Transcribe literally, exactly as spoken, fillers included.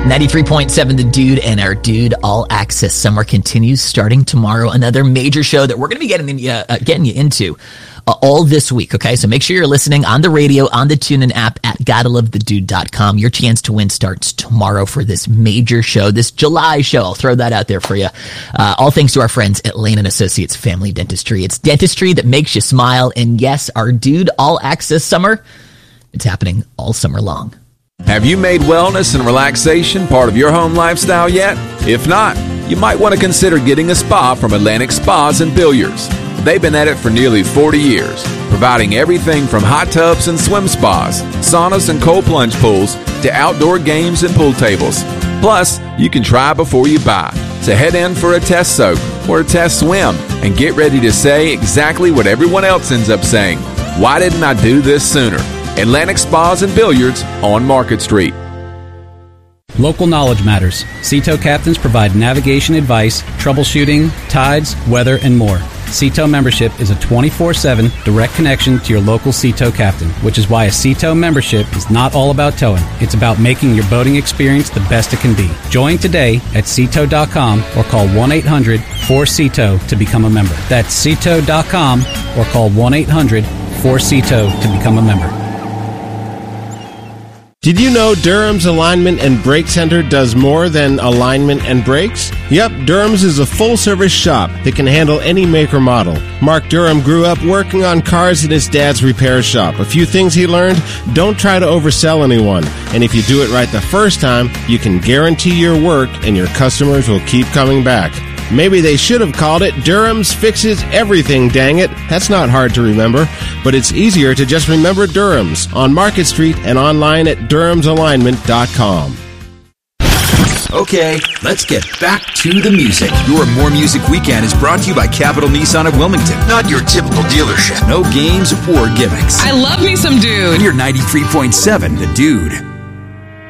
ninety-three point seven The Dude and our Dude All Access Summer continues starting tomorrow. Another major show that we're going to be getting, uh, getting you into uh, all this week, okay? So make sure you're listening on the radio, on the TuneIn app at gotta love the dude dot com. Your chance to win starts tomorrow for this major show, this July show. I'll throw that out there for you. Uh, all thanks to our friends at Lane and Associates Family Dentistry. It's dentistry that makes you smile. And yes, our Dude All Access Summer, it's happening all summer long. Have you made wellness and relaxation part of your home lifestyle yet? If not, you might want to consider getting a spa from Atlantic Spas and Billiards. They've been at it for nearly forty years, providing everything from hot tubs and swim spas, saunas and cold plunge pools, to outdoor games and pool tables. Plus, you can try before you buy. So head in for a test soak or a test swim and get ready to say exactly what everyone else ends up saying. Why didn't I do this sooner? Atlantic Spas and Billiards on Market Street. Local knowledge matters. C E T O captains provide navigation advice, troubleshooting, tides, weather, and more. C E T O membership is a twenty-four seven direct connection to your local C E T O captain, which is why a C E T O membership is not all about towing. It's about making your boating experience the best it can be. Join today at C E T O dot com or call one eight hundred four C E T O to become a member. That's C E T O dot com or call one eight hundred four C E T O to become a member. Did you know Durham's Alignment and Brake Center does more than alignment and brakes? Yep, Durham's is a full-service shop that can handle any make or model. Mark Durham grew up working on cars in his dad's repair shop. A few things he learned: don't try to oversell anyone. And if you do it right the first time, you can guarantee your work and your customers will keep coming back. Maybe they should have called it Durham's Fixes Everything, dang it. That's not hard to remember, but it's easier to just remember Durham's on Market Street and online at durhams alignment dot com. Okay, let's get back to the music. Your More Music Weekend is brought to you by Capital Nissan of Wilmington. Not your typical dealership. No games or gimmicks. I love me some Dude. You're ninety-three point seven The Dude.